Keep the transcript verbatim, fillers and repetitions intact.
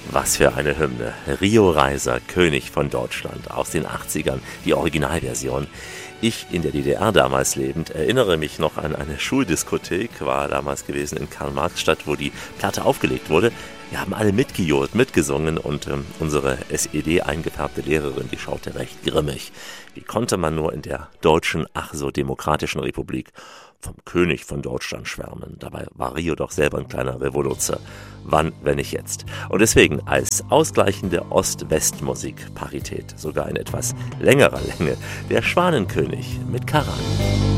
Was für eine Hymne. Rio Reiser, König von Deutschland, aus den achtzigern, die Originalversion. Ich, in der D D R damals lebend, erinnere mich noch an eine Schuldiskothek, war damals gewesen in Karl-Marx-Stadt, wo die Platte aufgelegt wurde. Wir haben alle mitgejohlt, mitgesungen und ähm, unsere S E D eingefärbte Lehrerin, die schaute recht grimmig. Wie konnte man nur in der deutschen, ach so demokratischen Republik vom König von Deutschland schwärmen? Dabei war Rio doch selber ein kleiner Revoluzer. Wann, wenn nicht jetzt? Und deswegen als ausgleichende Ost-West-Musik, Parität, sogar in etwas längerer Länge, der Schwanenkönig mit Karan.